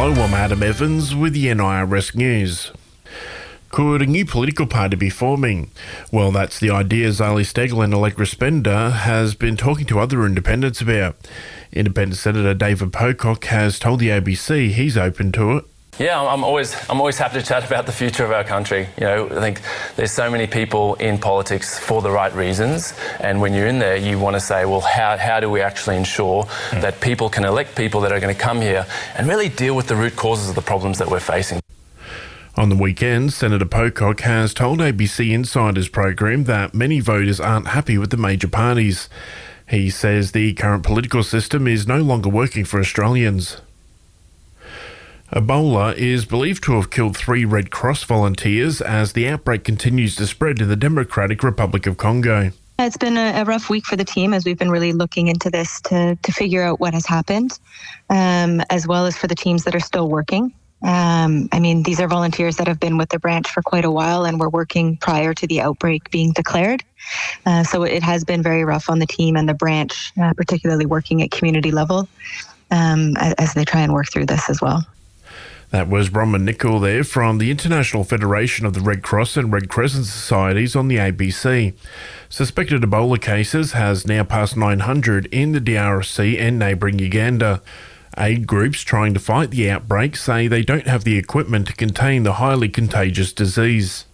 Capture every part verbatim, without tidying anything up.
Hello, I'm Adam Evans with the N I R S News. Could a new political party be forming? Well, that's the idea Zali Steggall and Allegra Spender has been talking to other independents about. Independent Senator David Pocock has told the A B C he's open to it. Yeah, I'm always I'm always happy to chat about the future of our country. You know, I think there's so many people in politics for the right reasons, and when you're in there, you want to say, well, how how do we actually ensure mm. that people can elect people that are going to come here and really deal with the root causes of the problems that we're facing? On the weekend, Senator Pocock has told A B C Insider's program that many voters aren't happy with the major parties. He says the current political system is no longer working for Australians. Ebola is believed to have killed three Red Cross volunteers as the outbreak continues to spread in the Democratic Republic of Congo. It's been a, a rough week for the team as we've been really looking into this to, to figure out what has happened, um, as well as for the teams that are still working. Um, I mean, these are volunteers that have been with the branch for quite a while and were working prior to the outbreak being declared. Uh, so it has been very rough on the team and the branch, uh, particularly working at community level, um, as, as they try and work through this as well. That was Bronwyn Nicol there from the International Federation of the Red Cross and Red Crescent Societies on the A B C. Suspected Ebola cases has now passed nine hundred in the D R C and neighbouring Uganda. Aid groups trying to fight the outbreak say they don't have the equipment to contain the highly contagious disease.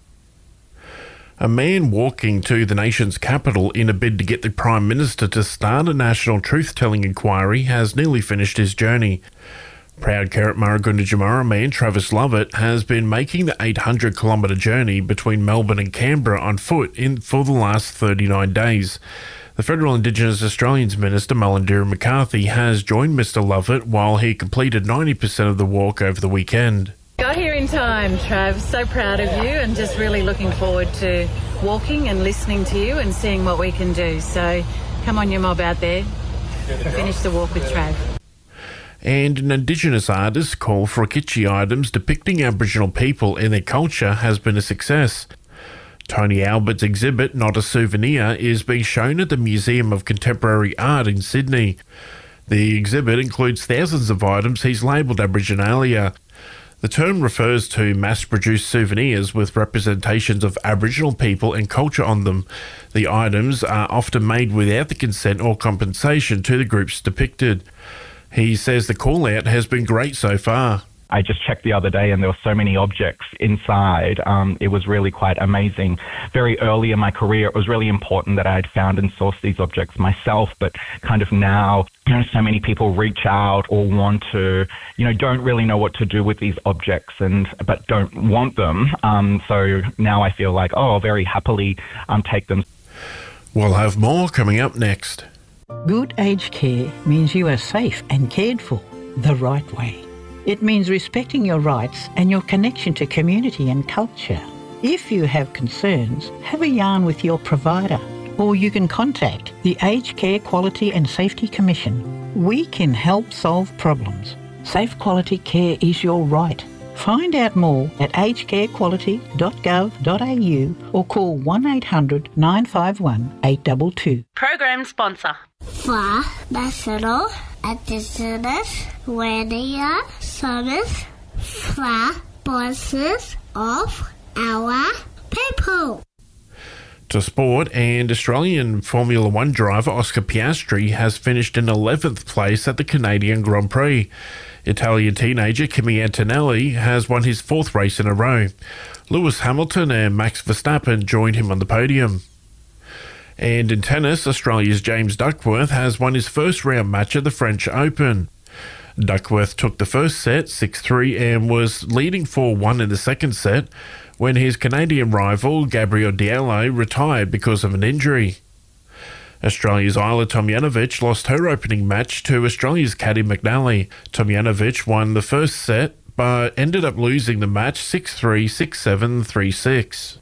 A man walking to the nation's capital in a bid to get the Prime Minister to start a national truth-telling inquiry has nearly finished his journey. Proud Carrot Maragunda Jamara man Travis Lovett has been making the eight hundred kilometre journey between Melbourne and Canberra on foot in for the last thirty-nine days. The Federal Indigenous Australians Minister Mullendera McCarthy has joined Mister Lovett while he completed ninety percent of the walk over the weekend. Got here in time, Trav. So proud of you and just really looking forward to walking and listening to you and seeing what we can do. So come on, you mob out there. Finish the walk with Trav. And an Indigenous artist's call for kitschy items depicting Aboriginal people and their culture has been a success. Tony Albert's exhibit, Not a Souvenir, is being shown at the Museum of Contemporary Art in Sydney. The exhibit includes thousands of items he's labelled Aboriginalia. The term refers to mass-produced souvenirs with representations of Aboriginal people and culture on them. The items are often made without the consent or compensation to the groups depicted. He says the call-out has been great so far. I just checked the other day and there were so many objects inside. Um, it was really quite amazing. Very early in my career, it was really important that I had found and sourced these objects myself, but kind of now, you know, so many people reach out or want to, you know, don't really know what to do with these objects and but don't want them. Um, so now I feel like, oh, I'll very happily um, take them. We'll have more coming up next. Good aged care means you are safe and cared for the right way. It means respecting your rights and your connection to community and culture. If you have concerns, have a yarn with your provider, or you can contact the Aged Care Quality and Safety Commission. We can help solve problems. Safe quality care is your right. Find out more at aged care quality dot gov dot a u or call one eight hundred nine five one eight two two. Program sponsor. For National Indigenous Radio Service for voices of our people. To sport, and Australian Formula One driver Oscar Piastri has finished in eleventh place at the Canadian Grand Prix. Italian teenager Kimi Antonelli has won his fourth race in a row. Lewis Hamilton and Max Verstappen joined him on the podium. And in tennis, Australia's James Duckworth has won his first round match at the French Open. Duckworth took the first set, six three, and was leading four one in the second set when his Canadian rival, Gabriel Diallo, retired because of an injury. Australia's Isla Tomljanovic lost her opening match to Australia's Caddy McNally. Tomljanovic won the first set, but ended up losing the match six three, six seven, three six.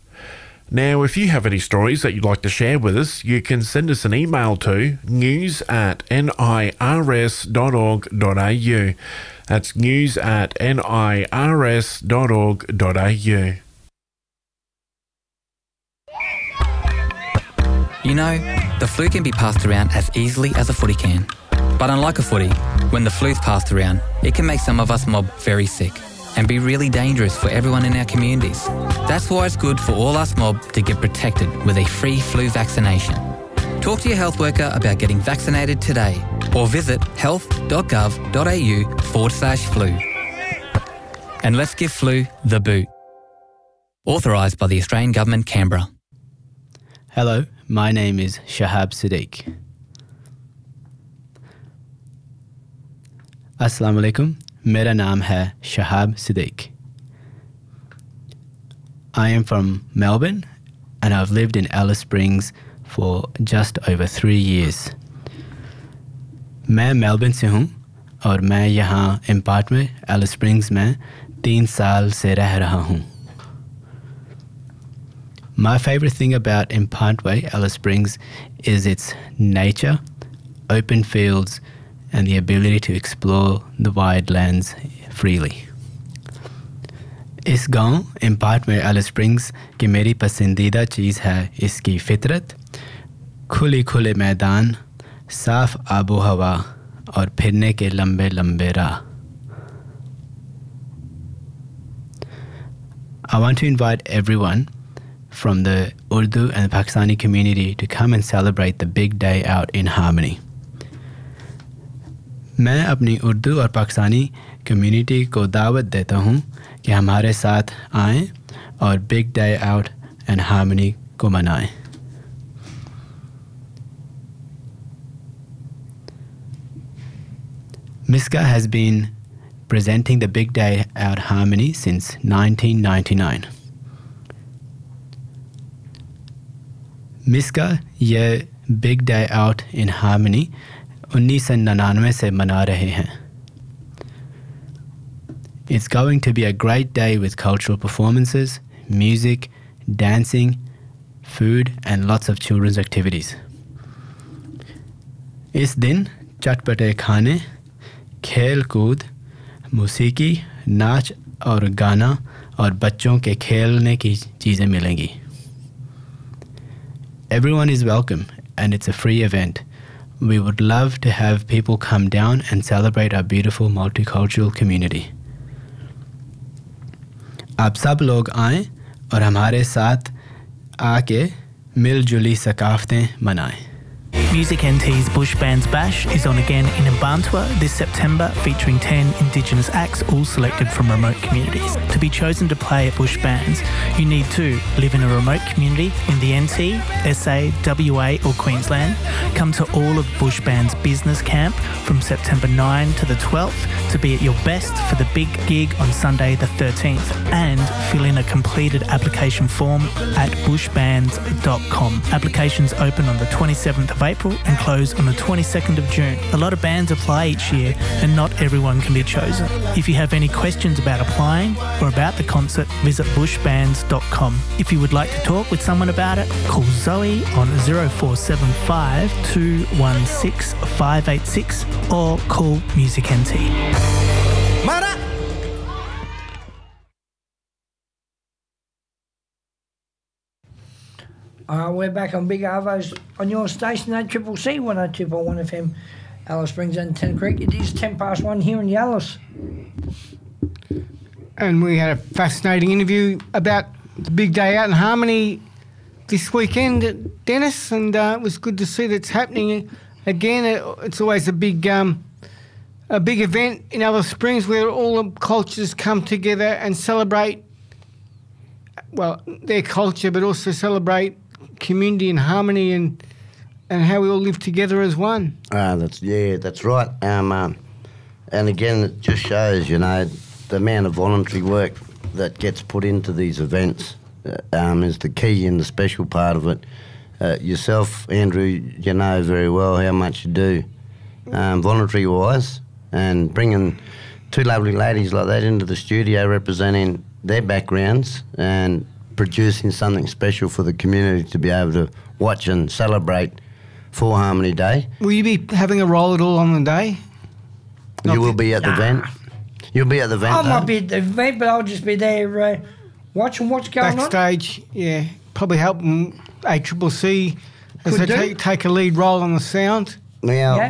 Now, if you have any stories that you'd like to share with us, you can send us an email to news at n i r s dot org dot a u. That's news at n i r s dot org dot a u. You know, the flu can be passed around as easily as a footy can. But unlike a footy, when the flu's passed around, it can make some of us mob very sick and be really dangerous for everyone in our communities. That's why it's good for all us mob to get protected with a free flu vaccination. Talk to your health worker about getting vaccinated today or visit health.gov.au forward slash flu. And let's give flu the boot. Authorised by the Australian Government, Canberra. Hello, my name is Shahab Siddique. Assalamu alaikum, mera naam hai Shahab Siddique. I am from Melbourne and I've lived in Alice Springs for just over three years. मैं Melbourne से हूँ और मैं यहाँ impart में Alice springs में तीन साल से रह रहा हूँ. My favorite thing about Impartway, Alice Springs, is its nature, open fields, and the ability to explore the wide lands freely. इस गांव इम्पार्टवे एलिस स्प्रिंग्स की मेरी पसंदीदा चीज़ है इसकी फितरत, खुली खुले मैदान, साफ आबो हवा और फिरने के लंबे लंबे राह. I want to invite everyone from the Urdu and Pakistani community to come and celebrate the big day out in harmony. मैं अपनी उर्दू और पाकिस्तानी कम्युनिटी को दावत देता हूँ कि हमारे साथ आएं और big day out and harmony को मनाएं. MISCA has been presenting the Big Day Out Harmony since nineteen ninety-nine. MISCA ये Big Day Out in Harmony उन्नीस सौ निन्यानवे से मना रहे हैं. It's going to be a great day with cultural performances, music, dancing, food and lots of children's activities. इस दिन चटपटे खाने, खेल कूद, मौसीकी, नाच और गाना और बच्चों के खेलने की चीज़ें मिलेंगी. Everyone is welcome and it's a free event. We would love to have people come down and celebrate our beautiful multicultural community. आप सब लोग आएं और हमारे साथ आके मिलजुली सकाफतें मनाएं. Music N T's Bush Bands Bash is on again in Mparntwe this September, featuring ten Indigenous acts, all selected from remote communities. To be chosen to play at Bush Bands, you need to live in a remote community in the N T, S A, W A or Queensland, come to all of Bush Bands Business Camp from September ninth to the twelfth to be at your best for the big gig on Sunday the thirteenth, and fill in a completed application form at bush bands dot com. Applications open on the twenty-seventh of April and close on the twenty-second of June. A lot of bands apply each year and not everyone can be chosen. If you have any questions about applying or about the concert, visit bush bands dot com. If you would like to talk with someone about it, call Zoe on zero four seven five, two one six, five eight six or call Music N T. Uh, we're back on Big Arvos on your station, A C C C one oh two point one F M, Alice Springs and Tennant Creek. It is ten past one here in Yallis. And we had a fascinating interview about the Big Day Out in Harmony this weekend, Dennis, and uh, it was good to see that it's happening again. It's always a big um, a big event in Alice Springs where all the cultures come together and celebrate, well, their culture, but also celebrate community and harmony and and how we all live together as one. Uh, that's yeah, that's right. Um, um, and again, it just shows, you know, the amount of voluntary work that gets put into these events uh, um, is the key and the special part of it. Uh, yourself, Andrew, you know very well how much you do um, voluntary-wise, and bringing two lovely ladies like that into the studio representing their backgrounds and producing something special for the community to be able to watch and celebrate for Harmony Day. Will you be having a role at all on the day? You will be at the event. You'll be at the event. I though. might be at the event, but I'll just be there uh, watching what's going Backstage, on. yeah. Probably helping A C C C as Could they do. take, take a lead role on the sound. Now, Yeah.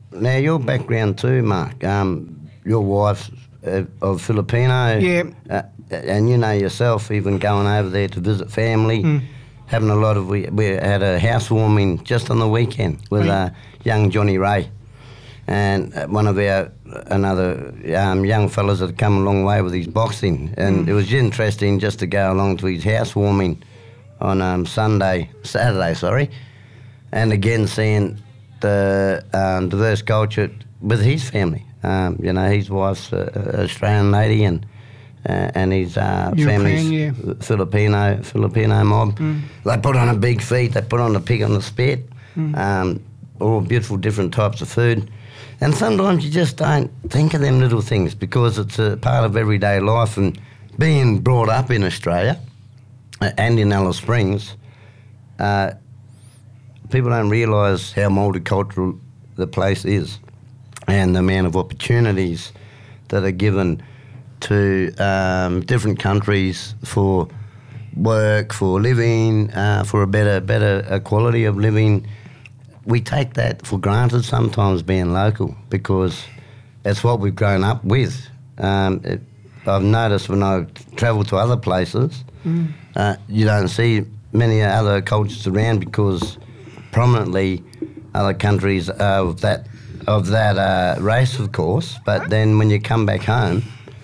now your background too, Mark. Um, your wife's uh, of Filipino. Yeah. Uh, and you know yourself, even going over there to visit family, Mm. having a lot of... We, we had a housewarming just on the weekend with uh, young Johnny Ray. And uh, one of our, another um, young fellas that had come a long way with his boxing. And Mm. it was interesting just to go along to his housewarming on um, Sunday, Saturday, sorry. And again, seeing the um, diverse culture with his family. Um, you know, his wife's an Australian lady and uh, and his uh, European, family's yeah. Filipino Filipino mob. Mm. They put on a big feast. They put on a pig on the spit. Mm. Um, all beautiful, different types of food. And sometimes you just don't think of them little things because it's a part of everyday life. And being brought up in Australia uh, and in Alice Springs, uh, people don't realise how multicultural the place is and the amount of opportunities that are given to um, different countries for work, for living, uh, for a better, better uh, quality of living. We take that for granted sometimes, being local, because it's what we've grown up with. Um, it, I've noticed when I travel to other places, Mm. uh, you don't see many other cultures around because prominently other countries are of that of that uh, race, of course. But then when you come back home,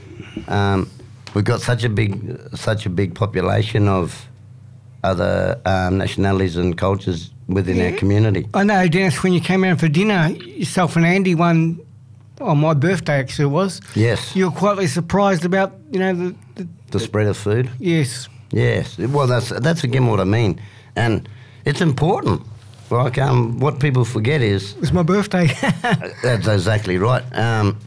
um, we've got such a big such a big population of other um, nationalities and cultures within Yeah. our community. I know, Dennis, when you came around for dinner, yourself and Andy one on my birthday actually it was. Yes. You were quietly surprised about, you know, the, the The spread of food. yes. Yes. Well, that's that's again what I mean, and it's important. Like um, what people forget is It was my birthday. that's exactly right. Um,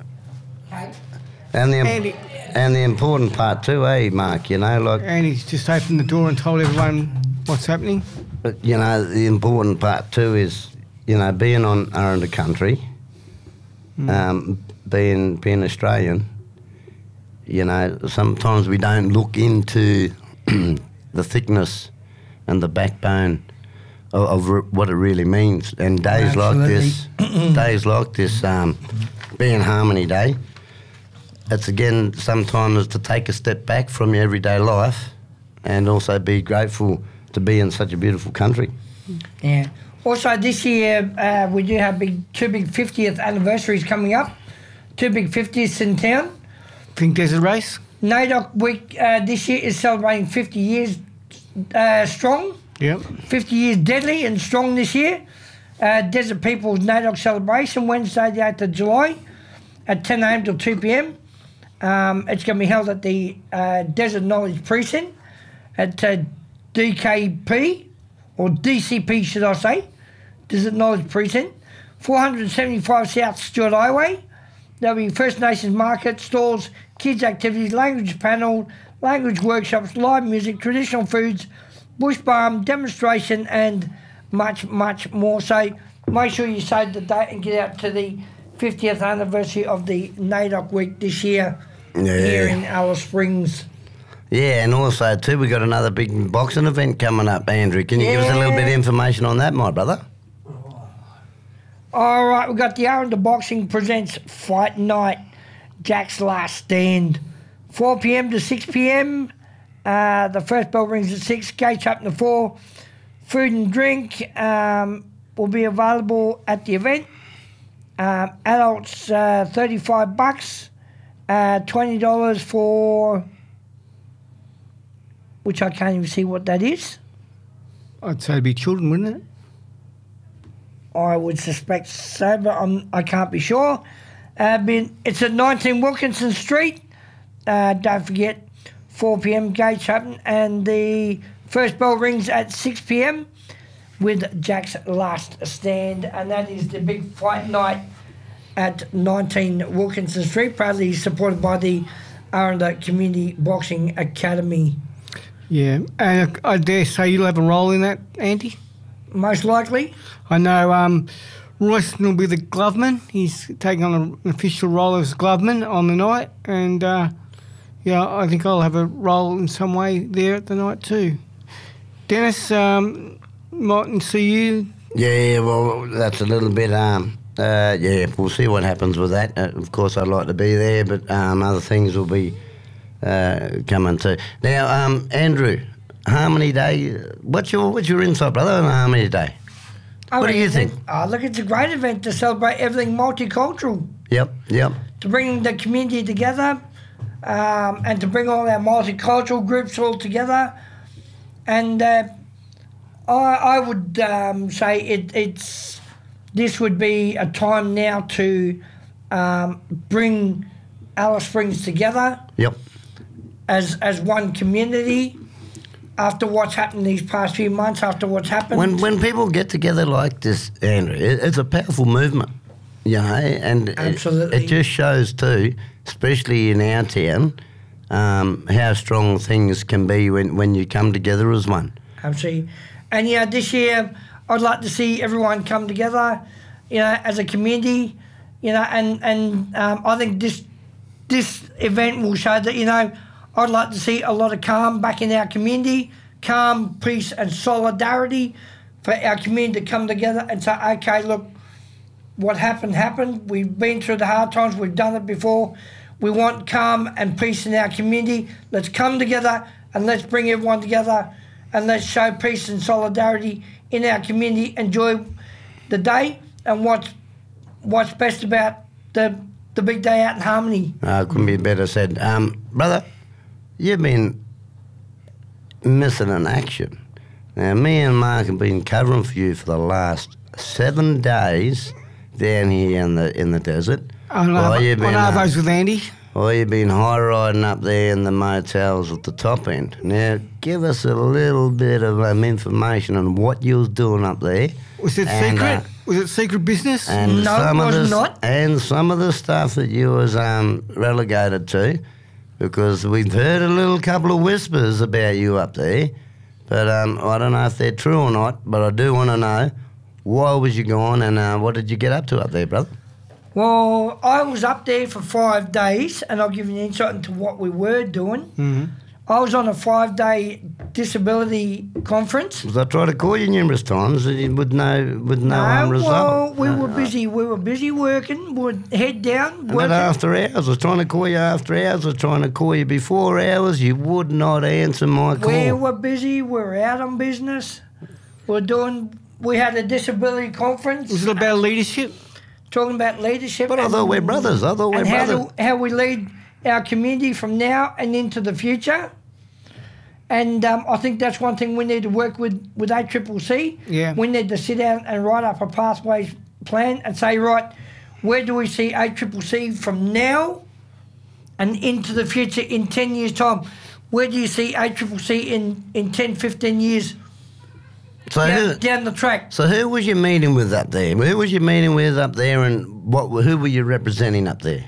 and the Andy. and the important part too, eh, Mark? You know, like Andy's just opened the door and told everyone what's happening. But, you know, the important part too is, you know, being on our own country, Mm. um, being being Australian, you know, sometimes we don't look into the thickness and the backbone of, of re- what it really means. And days like this, days like this, um, being Harmony Day, it's again sometimes to take a step back from your everyday life and also be grateful to be in such a beautiful country. Yeah. Also, this year uh, we do have big two big fiftieth anniversaries coming up. Two big fiftieths in town. Pink Desert Race. NAIDOC Week uh, this year is celebrating fifty years uh, strong. Yep. fifty years deadly and strong this year. Uh, Desert People's NAIDOC celebration, Wednesday the eighth of July at ten a m till two p m. Um, it's going to be held at the uh, Desert Knowledge Precinct at uh, D K P, or D C P should I say, Desert Knowledge Precinct, four seventy-five South Stewart Highway. There'll be First Nations market, stalls, kids activities, language panel, language workshops, live music, traditional foods, bush farm, demonstration and much, much more. So make sure you save the date and get out to the fiftieth anniversary of the NAIDOC Week this year Yeah. here in Alice Springs. Yeah, and also too, we got another big boxing event coming up, Andrew. Can you give us a little bit of information on that, my brother? All right, we've got the Arundel Boxing presents Fight Night, Jack's Last Stand, four p m to six p m. Uh, the first bell rings at six, gates open to four. Food and drink um, will be available at the event. Um, adults, uh, thirty-five bucks, uh, twenty dollars for, which I can't even see what that is. I'd say it'd be children, wouldn't it? I would suspect so, but I'm, I can't be sure. Uh, been, it's at nineteen Wilkinson Street. Uh, don't forget, four p m gates open, and the first bell rings at six p m with Jack's Last Stand, and that is the big fight night at nineteen Wilkinson Street, proudly supported by the Arundel Community Boxing Academy. Yeah, and I dare say you'll have a role in that, Andy? Most likely. I know um, Royston will be the gloveman. He's taking on an official role as gloveman on the night, and uh, yeah, I think I'll have a role in some way there at the night too. Dennis, um, mightn't see you. Yeah, well, that's a little bit um, Uh, yeah, we'll see what happens with that. Uh, of course, I'd like to be there, but um, other things will be uh, coming too. Now, um, Andrew, Harmony Day. What's your what's your insight, brother, on Harmony Day? I what do you think? Oh, look, it's a great event to celebrate everything multicultural. Yep, yep. To bring the community together, um, and to bring all our multicultural groups all together, and uh, I, I would um, say it, it's this would be a time now to um, bring Alice Springs together. Yep. As as one community. After what's happened these past few months, after what's happened. When when people get together like this, Andrew, it, it's a powerful movement, you know, and Absolutely. It, it just shows too, especially in our town, um, how strong things can be when, when you come together as one. Absolutely. And, yeah, this year I'd like to see everyone come together, you know, as a community, you know, and, and um, I think this this event will show that, you know, I'd like to see a lot of calm back in our community, calm, peace and solidarity for our community to come together and say, okay, look, what happened, happened. We've been through the hard times. We've done it before. We want calm and peace in our community. Let's come together and let's bring everyone together and let's show peace and solidarity in our community. Enjoy the day and what's, what's best about the, the big day out in Harmony. Uh, couldn't be better said. Um, brother, you've been missing in action. Now, me and Mark have been covering for you for the last seven days down here in the in the desert. On Arvos with Andy. Or you've been high riding up there in the motels at the top end. Now, give us a little bit of um, information on what you was doing up there. Was it and, secret? Uh, was it secret business? And no, some it was of the, not. And some of the stuff that you was um, relegated to, because we've heard a little couple of whispers about you up there, but um, I don't know if they're true or not, but I do want to know, why was you gone and uh, what did you get up to up there, brother? Well, I was up there for five days, and I'll give you an insight into what we were doing. Mm-hmm. I was on a five-day disability conference. Because I tried to call you numerous times with no, with no, No, um, result. well, we No, were no. busy. We were busy working. We were head down, And working. that after hours, I was trying to call you after hours, I was trying to call you before hours, you would not answer my call. We were busy. We were out on business. We were doing. We had a disability conference. Was it about leadership? Talking about leadership. But I and- thought we're brothers, I thought we're and how, brothers. do, how we lead our community from now and into the future. And um, I think that's one thing we need to work with with A C C C. Yeah. We need to sit down and write up a pathways plan and say, right, where do we see A C C C from now and into the future in ten years' time? Where do you see A C C C in, in ten, fifteen years So down, who, down the track? so who was you meeting with up there? Who was you meeting with up there, and what? Who were you representing up there?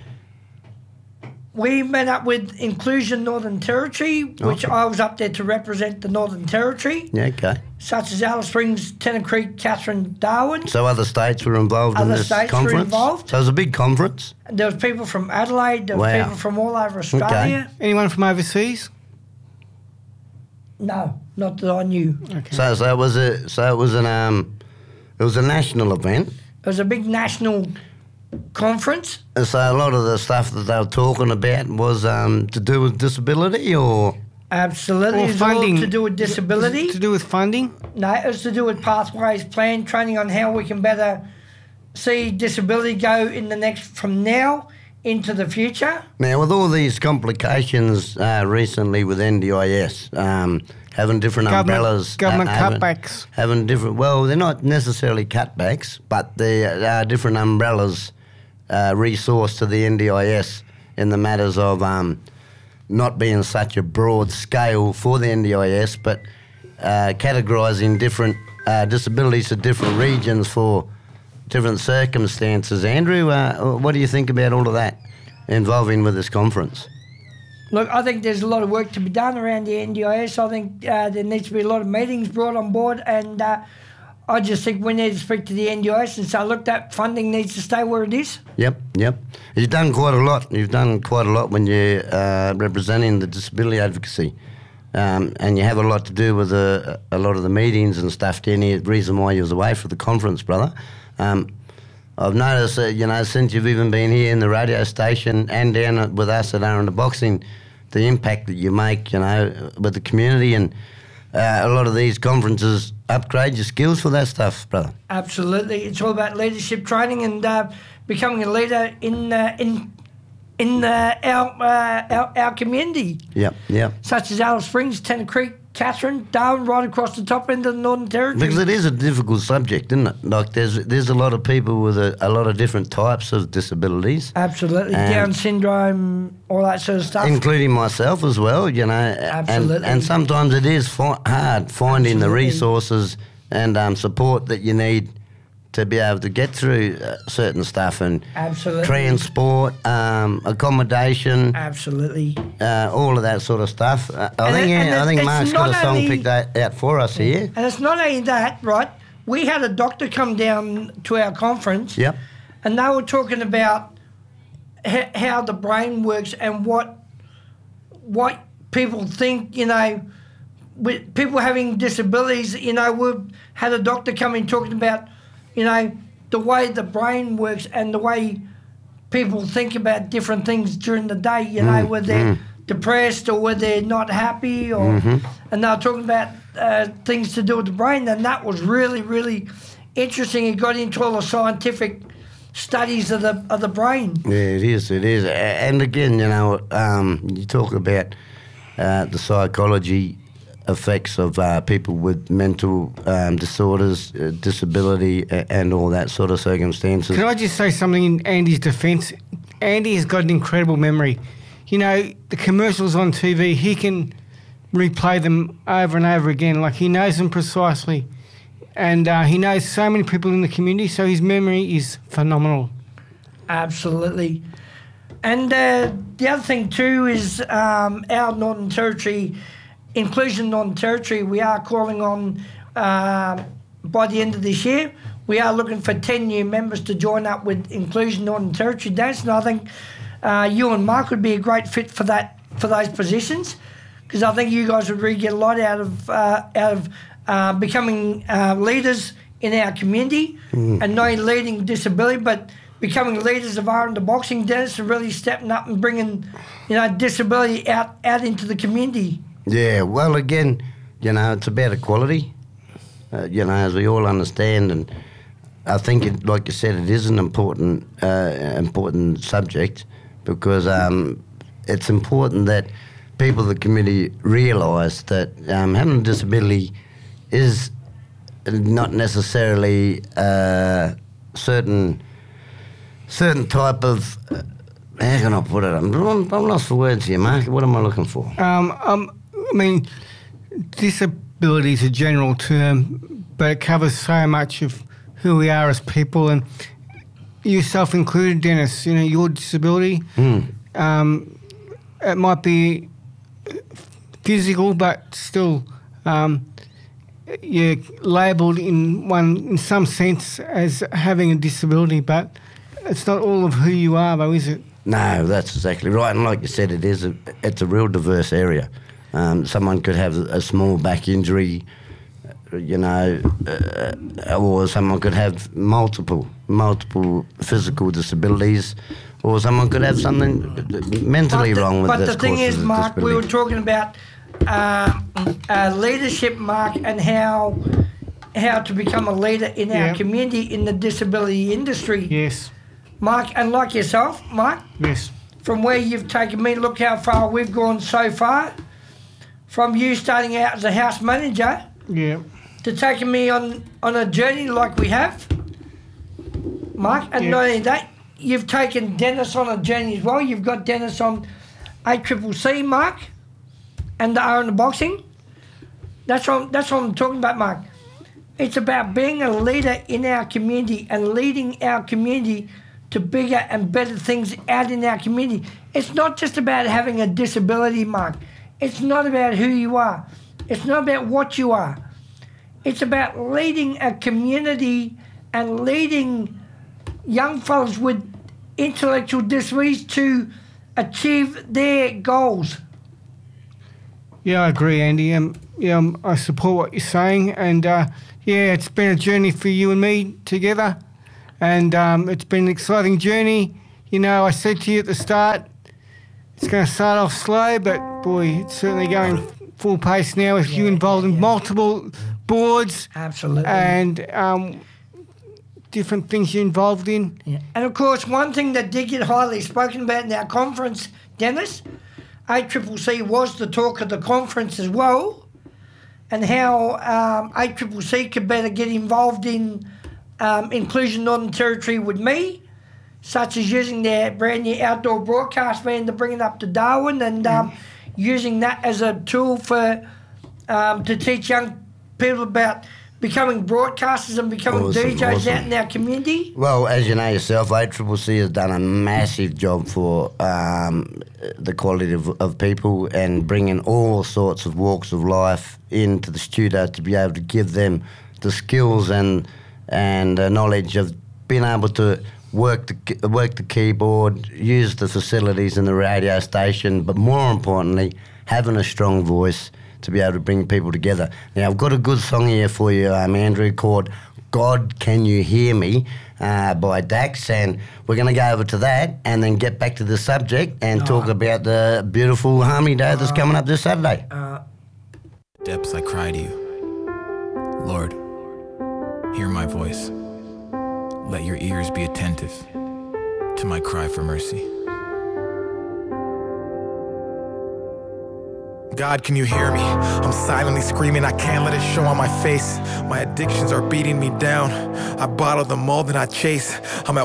We met up with Inclusion Northern Territory, which Okay. I was up there to represent the Northern Territory, Yeah, okay. such as Alice Springs, Tennant Creek, Catherine, Darwin. So other states were involved in Other this states were conference? involved. So it was a big conference? There was people from Adelaide, there was Wow. people from all over Australia. Anyone from overseas? No, not that I knew. So so it was a so it was an um it was a national event. It was a big national conference. And so a lot of the stuff that they were talking about was um to do with disability, or Absolutely. Or It was all funding. to do with disability. To do with funding? No, it was to do with pathways plan, training on how we can better see disability go in the next, from now into the future. now with all these complications uh, recently with N D I S, um, having different Government- umbrellas, government uh, having, cutbacks. having different. Well, they're not necessarily cutbacks, but there are different umbrellas uh, resourced to the N D I S in the matters of um, not being such a broad scale for the N D I S, but uh, categorising different uh, disabilities to different regions for different circumstances. Andrew, uh, what do you think about all of that involving with this conference? Look, I think there's a lot of work to be done around the N D I S. I think uh, there needs to be a lot of meetings brought on board, and uh, I just think we need to speak to the N D I S and say, look, that funding needs to stay where it is. Yep, yep. You've done quite a lot. You've done quite a lot when you're uh, representing the disability advocacy. Um, and you have a lot to do with a, a lot of the meetings and stuff down here. The reason why you was away for the conference, brother. Um, I've noticed that, you know, since you've even been here in the radio station and down at- with us at Aranda Boxing, the impact that you make, you know, with the community, and uh, a lot of these conferences upgrade your skills for that stuff, brother. Absolutely. It's all about leadership training and uh, becoming a leader in uh, in in uh, our, uh, our our community, Yep, yep. such as Alice Springs, Tennant Creek, Catherine, Darwin, right across the top end of the Northern Territory. Because it is a difficult subject, isn't it? Like, there's there's a lot of people with a, a lot of different types of disabilities. Absolutely. And- Down syndrome, all that sort of stuff. Including myself as well, you know. Absolutely. And, and sometimes it is fi- hard finding the Absolutely. resources and um, support that you need to be able to get through uh, certain stuff, and Absolutely. transport, um, accommodation, Absolutely. uh, all of that sort of stuff. Uh, I And think it- and yeah, I it- think it's Mark's got a not song only- picked out, out for us here. And it's not only that, right? We had a doctor come down to our conference, Yep. and they were talking about h- how the brain works and what what people think, you know, with people having disabilities. You know, we've had a doctor come in talking about, you know, the way the brain works and the way people think about different things during the day, you know, Mm, whether they're mm. depressed or whether they're not happy, or Mhm. and they were talking about uh, things to do with the brain, and that was really, really interesting. It got into all the scientific studies of the of the brain. Yeah, it is, it is. A- And again, you know, um, you talk about uh, the psychology effects of uh, people with mental um, disorders, uh, disability, a- and all that sort of circumstances. Can I just say something in Andy's defence? Andy has got an incredible memory. You know, the commercials on T V, he can replay them over and over again. Like, he knows them precisely. And uh, he knows so many people in the community, so his memory is phenomenal. Absolutely. And uh, the other thing too is um, our Northern Territory, Inclusion Northern Territory, we are calling on, uh, by the end of this year, we are looking for ten new members to join up with Inclusion Northern Territory Dance, and I think uh, you and Mark would be a great fit for that, for those positions, because I think you guys would really get a lot out of uh, out of uh, becoming uh, leaders in our community, Mm. and not only leading disability, but becoming leaders of Aranda Boxing, Dennis, and really stepping up and bringing, you know, disability out out into the community. Yeah, well, again, you know, it's about equality, uh, you know, as we all understand, and I think, it, like you said, it is an important, uh, important subject, because um, it's important that people in the community realise that um, having a disability is not necessarily a certain certain type of. Uh, how can I put it? I'm, I'm lost for words here, Mark. What am I looking for? Um, um, I mean, disability is a general term, but it covers so much of who we are as people, and yourself included, Dennis. You know, your disability, Mm. um, it might be physical, but still, um, you're labelled in one, in some sense, as having a disability, but it's not all of who you are, though, is it? No, that's exactly right. And like you said, it is a, it's a real diverse area. Um, someone could have a small back injury, uh, you know, uh, or someone could have multiple, multiple physical disabilities, or someone could have something mentally But the- wrong with But this the thing causes is, a Mark, we were disability. talking about uh, uh, leadership, Mark, and how how to become a leader in our Yeah. community in the disability industry. Yes. Mark, and like yourself, Mark, Yes. from where you've taken me, look how far we've gone so far. From you starting out as a house manager Yeah. to taking me on, on a journey like we have, Mark, and Yeah. not only that, you've taken Dennis on a journey as well. You've got Dennis on A C C C, Mark, and the Aranda Boxing. That's what, that's what I'm talking about, Mark. It's about being a leader in our community and leading our community to bigger and better things out in our community. It's not just about having a disability, Mark. It's not about who you are. It's not about what you are. It's about leading a community and leading young fellas with intellectual disabilities to achieve their goals. Yeah, I agree, Andy. Um, yeah, um, I support what you're saying, and uh, yeah, it's been a journey for you and me together, and um, it's been an exciting journey. You know, I said to you at the start, it's going to start off slow, but boy, it's certainly going full pace now with yeah, you involved yeah, in multiple boards. Absolutely. And um, different things you're involved in. Yeah. And of course, one thing that did get highly spoken about in our conference, Dennis, A C C C was the talk of the conference as well, and how um, A C C C could better get involved in um, Inclusion Northern Territory with me, such as using their brand new outdoor broadcast van to bring it up to Darwin, and um, mm. using that as a tool for um, to teach young people about becoming broadcasters and becoming awesome, D Js awesome. out in our community. Well, as you know yourself, A C C C has done a massive job for um, the quality of, of people and bringing all sorts of walks of life into the studio to be able to give them the skills and and uh, knowledge of being able to work the work the keyboard, use the facilities in the radio station, but more importantly, having a strong voice to be able to bring people together. Now, I've got a good song here for you, um, Andrew, called God Can You Hear Me uh, by Dax, and we're going to go over to that and then get back to the subject and oh. talk about the beautiful Harmony Day that's uh, coming up this Saturday. Uh. Depths, I cry to you. Lord, hear my voice. Let your ears be attentive to my cry for mercy. God, can you hear me? I'm silently screaming, I can't let it show on my face. My addictions are beating me down. I bottle the mold and I chase. I'm at